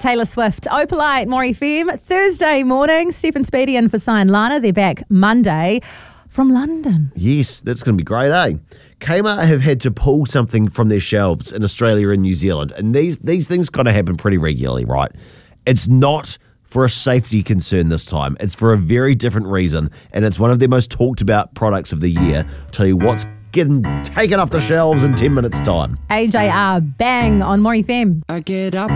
Taylor Swift, Opalite, Maury Fem, Thursday morning. Stephen Speedy in for Cy and Lana. They're back Monday from London. Yes, that's going to be great, eh? Kmart have had to pull something from their shelves in Australia and New Zealand, and these things kind of happen pretty regularly, right? It's not for a safety concern this time. It's for a very different reason, and it's one of their most talked about products of the year. I'll tell you what's getting taken off the shelves in 10 minutes' time. AJR, bang on Maury Fem. I get up